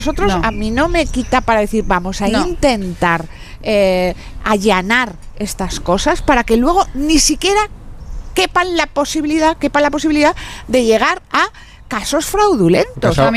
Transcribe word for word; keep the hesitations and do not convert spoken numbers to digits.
Nosotros, No. a mí no me quita para decir, vamos a No. intentar eh, allanar estas cosas para que luego ni siquiera quepan la posibilidad, quepa la posibilidad de llegar a casos fraudulentos. Caso-